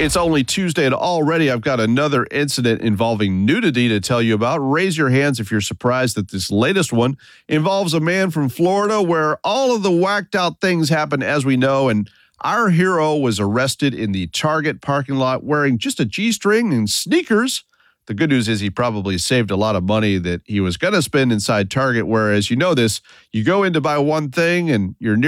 It's only Tuesday, and already I've got another incident involving nudity to tell you about. Raise your hands if you're surprised that this latest one involves a man from Florida where all of the whacked out things happen, as we know, and our hero was arrested in the Target parking lot wearing just a G-string and sneakers. The good news is he probably saved a lot of money that he was going to spend inside Target, whereas you know this, you go in to buy one thing and you're near